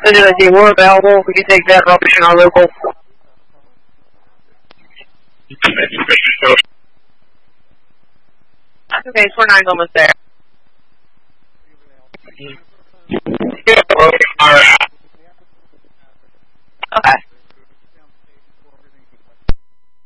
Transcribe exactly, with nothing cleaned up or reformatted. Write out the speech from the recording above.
Team, we're available. We can take that rubbish in our local. Okay, four nine's almost there.